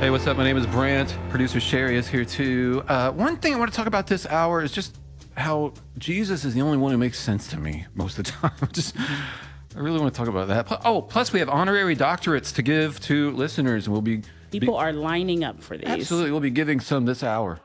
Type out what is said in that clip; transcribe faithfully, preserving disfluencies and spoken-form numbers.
Hey, what's up? My name is Brant. Producer Sherry is here too. Uh, one thing I want to talk about this hour is just how Jesus is the only one who makes sense to me most of the time. just, I really want to talk about that. Oh, plus we have honorary doctorates to give to listeners, and we'll be People be, are lining up for these. absolutely. We'll be giving some this hour.